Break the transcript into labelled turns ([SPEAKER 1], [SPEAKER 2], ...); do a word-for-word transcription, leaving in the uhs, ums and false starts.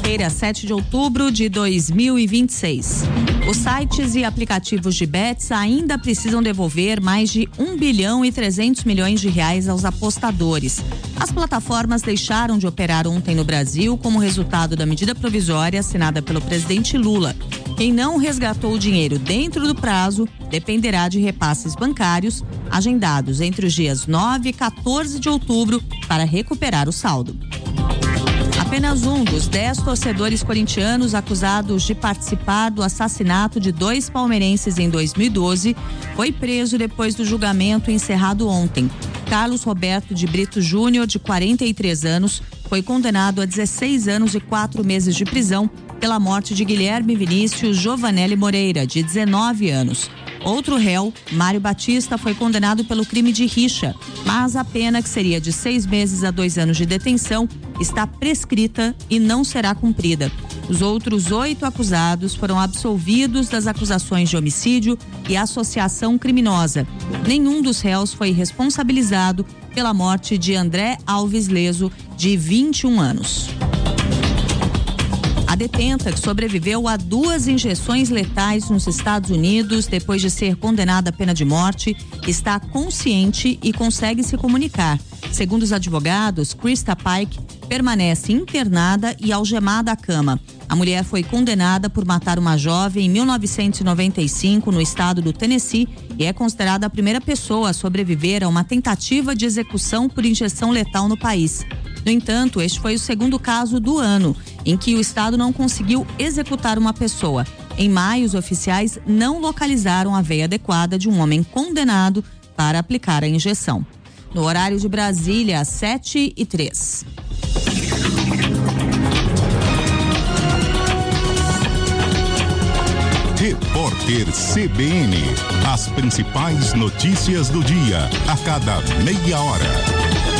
[SPEAKER 1] quinta-feira, sete de outubro de dois mil e vinte e seis. Os sites e aplicativos de bets ainda precisam devolver mais de um bilhão e trezentos milhões de reais aos apostadores. As plataformas deixaram de operar ontem no Brasil como resultado da medida provisória assinada pelo presidente Lula. Quem não resgatou o dinheiro dentro do prazo dependerá de repasses bancários agendados entre os dias nove e quatorze de outubro para recuperar o saldo. Apenas um dos dez torcedores corintianos acusados de participar do assassinato de dois palmeirenses em dois mil e doze foi preso depois do julgamento encerrado ontem. Carlos Roberto de Brito Júnior, de quarenta e três anos, foi condenado a dezesseis anos e quatro meses de prisão pela morte de Guilherme Vinícius Giovanelli Moreira, de dezenove anos. Outro réu, Mário Batista, foi condenado pelo crime de rixa, mas a pena, que seria de seis meses a dois anos de detenção, está prescrita e não será cumprida. Os outros oito acusados foram absolvidos das acusações de homicídio e associação criminosa. Nenhum dos réus foi responsabilizado pela morte de André Alves Leso, de vinte e um anos. A detenta, que sobreviveu a duas injeções letais nos Estados Unidos depois de ser condenada à pena de morte, está consciente e consegue se comunicar. Segundo os advogados, Krista Pike permanece internada e algemada à cama. A mulher foi condenada por matar uma jovem em mil novecentos e noventa e cinco no estado do Tennessee e é considerada a primeira pessoa a sobreviver a uma tentativa de execução por injeção letal no país. No entanto, este foi o segundo caso do ano em que o estado não conseguiu executar uma pessoa. Em maio, os oficiais não localizaram a veia adequada de um homem condenado para aplicar a injeção. No horário de Brasília, sete e três.
[SPEAKER 2] Repórter C B N. As principais notícias do dia, a cada meia hora.